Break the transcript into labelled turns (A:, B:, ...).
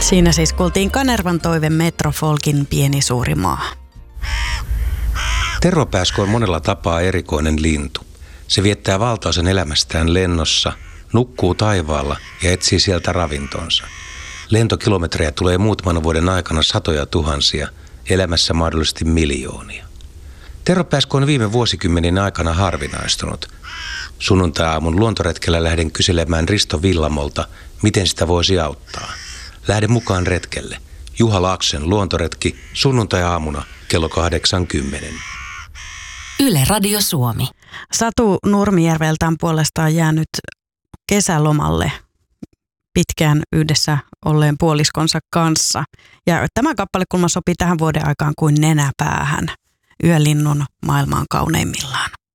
A: Siinä siis kuultiin Kanervan toive Metrofolkin Pieni suuri maa.
B: Tervapääsko on monella tapaa erikoinen lintu. Se viettää valtaosan elämästään lennossa, nukkuu taivaalla ja etsii sieltä ravintonsa. Lentokilometrejä tulee muutaman vuoden aikana satoja tuhansia, elämässä mahdollisesti miljoonia. Tervapääsko on viime vuosikymmenien aikana harvinaistunut. Sunnuntai-aamun luontoretkellä lähden kyselemään Risto Villamolta, miten sitä voisi auttaa. Lähden mukaan retkelle. Juha Laaksen luontoretki sunnuntai-aamuna kello 80.
C: Yle Radio Suomi.
A: Satu Nurmijärveltä on puolestaan jäänyt kesälomalle pitkään yhdessä olleen puoliskonsa kanssa. Ja tämä kappalekulma sopii tähän vuoden aikaan kuin nenäpäähän. Yölinnun maailmaan kauneimmillaan.